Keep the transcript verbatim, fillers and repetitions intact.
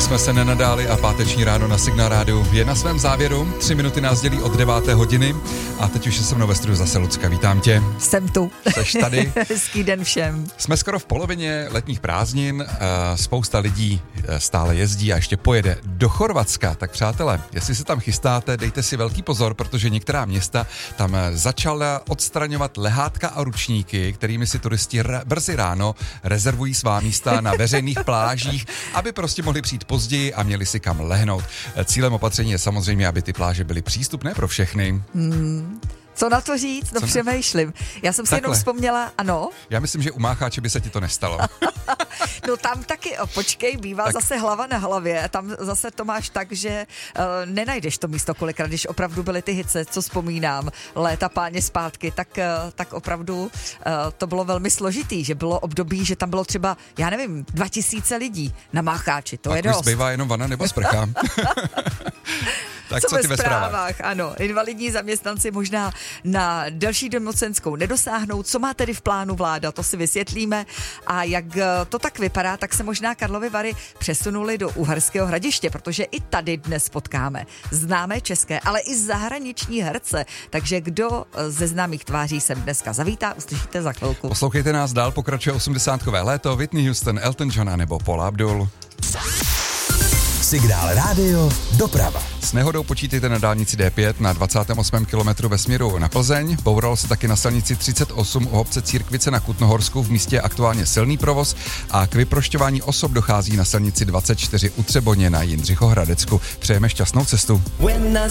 jsme se nenadáli a páteční ráno na Signál Rádiu je na svém závěru. Tři minuty nás dělí od deváté hodiny a teď už je se mnou ve studiu zase Lucka. Vítám tě. Jsem tu. Seš tady. Hezký den všem. Jsme skoro v polovině letních prázdnin, spousta lidí stále jezdí a ještě pojede do Chorvatska. Tak přátelé, jestli se tam chystáte, dejte si velký pozor, protože některá města tam začala odstraňovat lehátka a ručníky, kterými si turisti r- brzy ráno rezervují svá místa na veřejných plážích, aby prostě mohli přijít později a měli si kam lehnout. Cílem opatření je samozřejmě, aby ty pláže byly přístupné pro všechny. Hmm. Co na to říct? No, přemýšlím. Já jsem si Takhle. jenom vzpomněla, ano. Já myslím, že u Mácháče by se ti to nestalo. No tam taky, o, počkej, bývá tak. Zase hlava na hlavě. Tam zase to máš tak, že uh, nenajdeš to místo kolikrát, když opravdu byly ty hice, co vzpomínám, léta páně zpátky, tak, uh, tak opravdu uh, to bylo velmi složitý, že bylo období, že tam bylo třeba, já nevím, dva tisíce lidí na Mácháči, to tak je dost. Už zbývá jenom vana nebo sprcha. Tak co, co ty ve zprávách? Ano, invalidní zaměstnanci možná na delší nemocenskou nedosáhnou. Co má tedy v plánu vláda, to si vysvětlíme. A jak to tak vypadá, tak se možná Karlovy Vary přesunuli do Uherského Hradiště, protože i tady dnes potkáme známé české, ale i zahraniční herce. Takže kdo ze známých tváří sem dneska zavítá, uslyšíte za chvilku. Poslouchejte nás dál, pokračuje osmdesátkové léto, Whitney Houston, Elton John a nebo Paula Abdul. Signál Rádio doprava. S nehodou počítejte na dálnici D pět na dvacátém osmém kilometru ve směru na Plzeň. Bouralo se taky na silnici třicet osm u obce Církvice na Kutnohorsku, v místě je aktuálně silný provoz a k vyprošťování osob dochází na silnici dvacet čtyři u Třeboně na Jindřichohradecku. Přejeme šťastnou cestu.